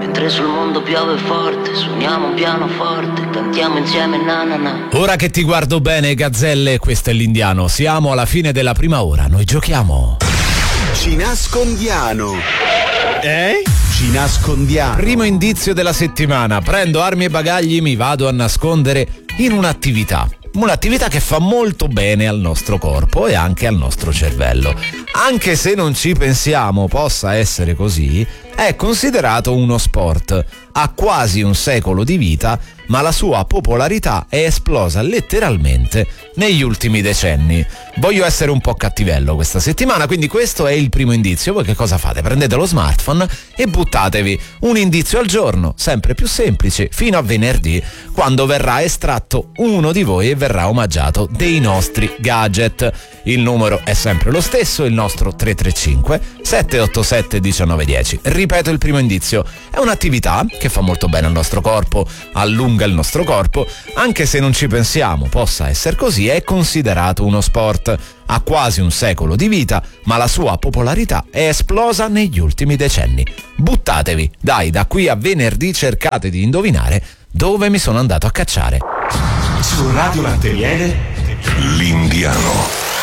Mentre sul mondo piove forte, suoniamo un pianoforte, cantiamo insieme na na na. Ora che ti guardo bene, gazzelle, questo è l'Indiano. Siamo alla fine della prima ora, noi giochiamo. Ci nascondiamo. Ci nascondiamo. Primo indizio della settimana: prendo armi e bagagli, mi vado a nascondere in un'attività. Un'attività che fa molto bene al nostro corpo e anche al nostro cervello. Anche se non ci pensiamo possa essere così, è considerato uno sport. Ha quasi un secolo di vita, ma la sua popolarità è esplosa letteralmente negli ultimi decenni. Voglio essere un po' cattivello questa settimana, quindi questo è il primo indizio. Voi che cosa fate? Prendete lo smartphone e buttatevi un indizio al giorno, sempre più semplice, fino a venerdì, quando verrà estratto uno di voi e verrà omaggiato dei nostri gadget. Il numero è sempre lo stesso, il nostro 335 787 1910. Ripeto il primo indizio: è un'attività che fa molto bene al nostro corpo, allunga il nostro corpo, anche se non ci pensiamo possa essere così, è considerato uno sport. Ha quasi un secolo di vita, ma la sua popolarità è esplosa negli ultimi decenni. Buttatevi, dai, da qui a venerdì cercate di indovinare dove mi sono andato a cacciare. Su Radio Latte viene l'Indiano.